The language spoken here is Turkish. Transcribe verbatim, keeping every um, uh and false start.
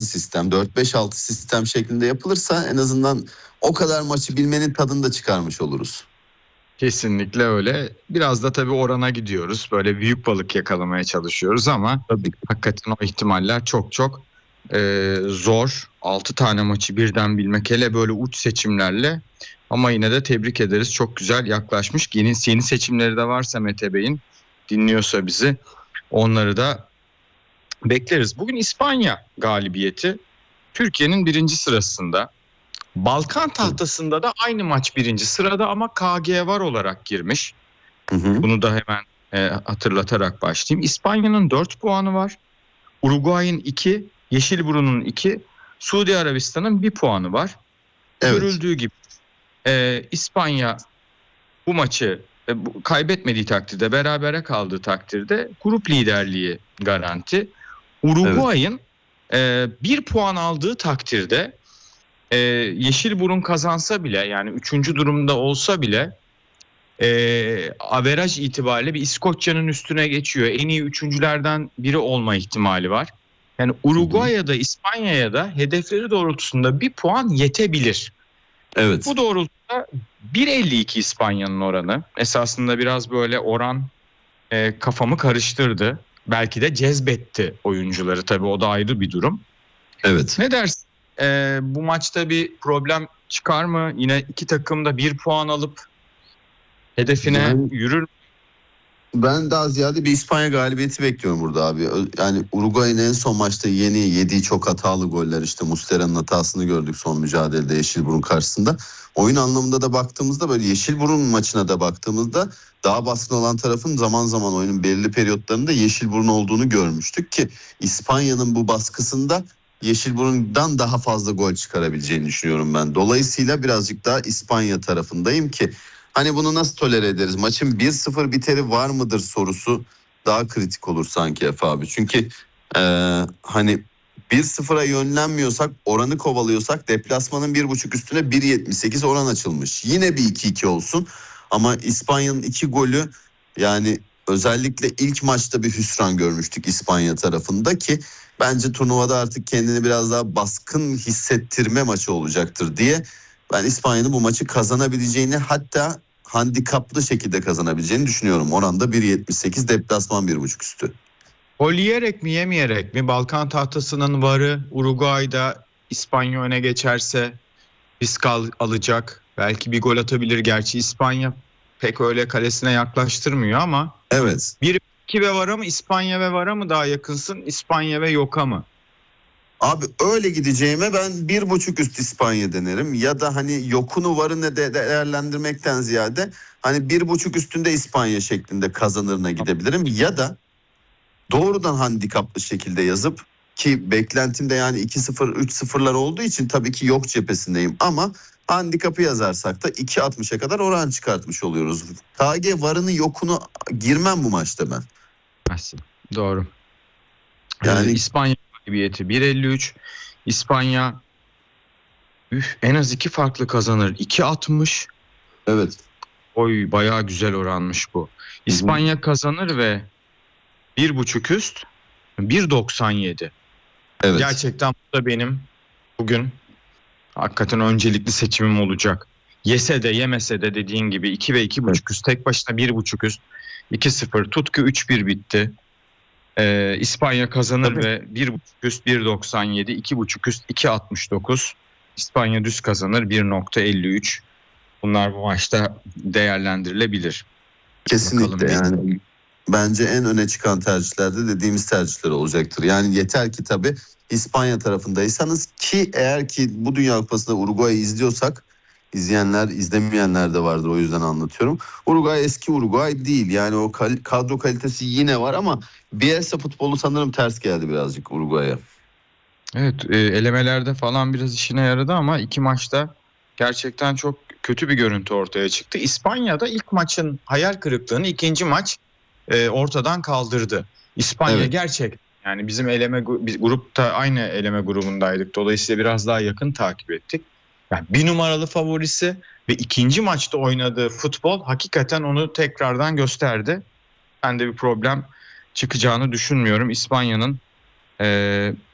sistem, dört beş altı sistem şeklinde yapılırsa en azından o kadar maçı bilmenin tadını da çıkarmış oluruz. Kesinlikle öyle. Biraz da tabii orana gidiyoruz. Böyle büyük balık yakalamaya çalışıyoruz ama Tabii. hakikaten o ihtimaller çok çok e, zor. altı tane maçı birden bilmek, hele böyle uç seçimlerle, ama yine de tebrik ederiz. Çok güzel yaklaşmış. Yeni, yeni seçimleri de varsa Mete Bey'in, dinliyorsa bizi, onları da bekleriz. Bugün İspanya galibiyeti Türkiye'nin birinci sırasında. Balkan tahtasında da aynı maç birinci sırada ama K G var olarak girmiş. Hı hı. Bunu da hemen e, hatırlatarak başlayayım. İspanya'nın dört puanı var. Uruguay'ın iki, Yeşilburun'un iki, Suudi Arabistan'ın bir puanı var. Evet. Görüldüğü gibi e, İspanya bu maçı e, bu, kaybetmediği takdirde, berabere kaldığı takdirde grup liderliği garanti. Uruguay'ın evet. e, bir puan aldığı takdirde e, Yeşilburun kazansa bile, yani üçüncü durumda olsa bile e, averaj itibariyle bir İskoçya'nın üstüne geçiyor. En iyi üçüncülerden biri olma ihtimali var. Yani Uruguay'a da İspanya'ya da hedefleri doğrultusunda bir puan yetebilir. Evet. Bu doğrultuda bir elli iki İspanya'nın oranı. Esasında biraz böyle oran e, kafamı karıştırdı. Belki de cezbetti oyuncuları. Tabii o da ayrı bir durum. Evet. Ne dersin? E, bu maçta bir problem çıkar mı? Yine iki takım da bir puan alıp hedefine Yani, yürür mü? Ben daha ziyade bir İspanya galibiyeti bekliyorum burada abi. Yani Uruguay'ın en son maçta yeni yediği çok hatalı goller, işte Muslera'nın hatasını gördük son mücadelede Yeşilburun karşısında. Oyun anlamında da baktığımızda, böyle Yeşilburun maçına da baktığımızda daha baskın olan tarafın zaman zaman oyunun belirli periyotlarında Yeşilburun olduğunu görmüştük ki İspanya'nın bu baskısında Yeşilburun'dan daha fazla gol çıkarabileceğini düşünüyorum ben. Dolayısıyla birazcık daha İspanya tarafındayım ki hani bunu nasıl tolere ederiz? Maçın bir sıfır biteri var mıdır sorusu daha kritik olur sanki Efe abi. Çünkü e, hani bir sıfıra yönlenmiyorsak, oranı kovalıyorsak deplasmanın bir buçuk üstüne bir yetmiş sekiz oran açılmış. Yine bir iki iki olsun ama İspanya'nın iki golü, yani özellikle ilk maçta bir hüsran görmüştük İspanya tarafında ki bence turnuvada artık kendini biraz daha baskın hissettirme maçı olacaktır diye ben İspanya'nın bu maçı kazanabileceğini, hatta handikaplı şekilde kazanabileceğini düşünüyorum. Oranda bir yetmiş sekiz, deplasman bir buçuk üstü. Gol yiyerek mi yemeyerek mi? Balkan tahtasının varı Uruguay'da İspanya öne geçerse risk al- alacak. Belki bir gol atabilir. Gerçi İspanya pek öyle kalesine yaklaştırmıyor ama Evet. bir iki ve vara mı, İspanya ve vara mı daha yakınsın, İspanya ve yoka mı? Abi öyle gideceğime ben bir buçuk üst İspanya denerim. Ya da hani yokunu varını de değerlendirmekten ziyade hani bir buçuk üstünde İspanya şeklinde kazanırına gidebilirim. Ya da doğrudan handikaplı şekilde yazıp, ki beklentimde yani iki sıfır üç sıfırlar olduğu için tabii ki yok cephesindeyim ama handikapı yazarsak da iki altmışa kadar oran çıkartmış oluyoruz. K G varını yokunu girmem bu maçta ben. Doğru. Yani Ee, İspanya galibiyeti bir elli üç. İspanya üf, en az iki farklı kazanır. iki altmış. evet. Oy, bayağı güzel oranmış bu. İspanya kazanır ve bir buçuk üst bir doksan yedi. Evet. Gerçekten bu da benim bugün hakikaten öncelikli seçimim olacak. Yese de yemese de dediğin gibi iki ve iki buçuk üst, tek başına bir buçuk üst iki sıfır, tutku üç bir bitti. Ee, İspanya kazanır Tabii. ve bir buçuk üst bir doksan yedi, iki buçuk üst iki altmış dokuz. İspanya düz kazanır bir nokta elli üç. Bunlar bu maçta değerlendirilebilir. Kesinlikle Bakalım. yani bence en öne çıkan tercihlerde dediğimiz tercihler olacaktır. Yani yeter ki tabii İspanya tarafındaysanız, ki eğer ki bu Dünya Kupası'nda Uruguay'ı izliyorsak, izleyenler izlemeyenler de vardır, o yüzden anlatıyorum. Uruguay eski Uruguay değil, yani o kal- kadro kalitesi yine var ama Bielsa futbolu sanırım ters geldi birazcık Uruguay'a. Evet, e, elemelerde falan biraz işine yaradı ama iki maçta gerçekten çok kötü bir görüntü ortaya çıktı. İspanya'da ilk maçın hayal kırıklığını ikinci maç e, ortadan kaldırdı. İspanya Evet. gerçek, yani bizim eleme biz grupta aynı eleme grubundaydık. Dolayısıyla biraz daha yakın takip ettik. Yani bir numaralı favorisi ve ikinci maçta oynadığı futbol hakikaten onu tekrardan gösterdi. Ben de bir problem çıkacağını düşünmüyorum. İspanya'nın e,